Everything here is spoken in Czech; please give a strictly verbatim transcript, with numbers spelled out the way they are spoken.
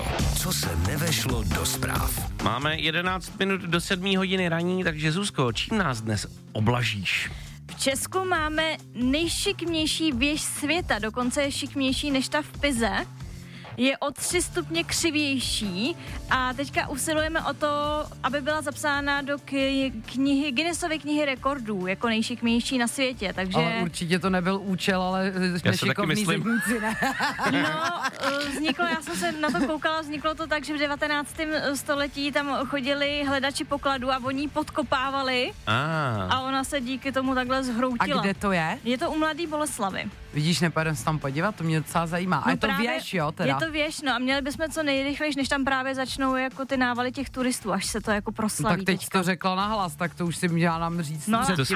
Co se nevešlo do zpráv. Máme jedenáct minut do sedmé hodiny raní, takže Zuzko, čím nás dnes oblažíš? V Česku máme nejšikmější věž světa, dokonce je šikmější než ta v Pize. Je o tři stupně křivější a teďka usilujeme o to, aby byla zapsána do k- knihy, Guinnessovy knihy rekordů, jako nejšikmější na světě, takže... Ale určitě to nebyl účel, ale nešikovný zedníci, ne? No, vzniklo, já jsem se na to koukala, vzniklo to tak, že v devatenáctém století tam chodili hledači pokladů a oni ji podkopávali ah. a ona se díky tomu takhle zhroutila. A kde to je? Je to u Mladý Boleslavy. Vidíš, nepojedem se tam podívat, to mě docela zajímá. A No je to právě, věž, jo, teda? Je to věž, no a měli bychom co nejrychleji, než tam právě začnou jako ty návaly těch turistů, až se to jako proslaví. No tak teď teďka. to řekla nahlas, tak to už si měla nám říct No, předtím,